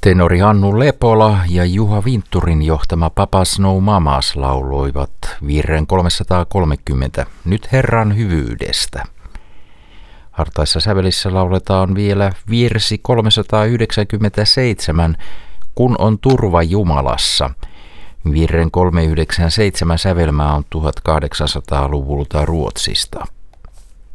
Tenori Hannu Lepola ja Juha Vintturin johtama Papas No Mamas lauloivat virren 330 Nyt Herran hyvyydestä. Hartaissa sävelissä lauletaan vielä virsi 397 Kun on turva Jumalassa. Virren 397 sävelmää on 1800-luvulta Ruotsista.